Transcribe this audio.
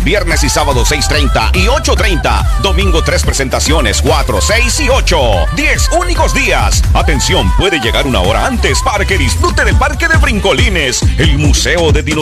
Viernes y sábado 6:30 y 8:30. Domingo 3 presentaciones, 4, 6 y 8. 10 únicos días. Atención, puede llegar una hora antes para que disfrute del Parque de Brincolines, el Museo de Dinosaurios